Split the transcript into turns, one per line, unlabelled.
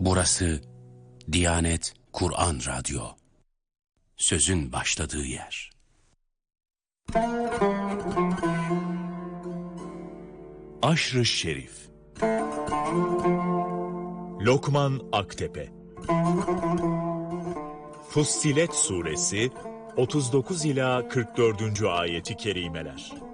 Burası Diyanet Kur'an Radyo. Sözün başladığı yer.
Aşr-ı Şerif. Lokman Aktepe. Fussilet Suresi 39 ila 44. ayeti kerimeler.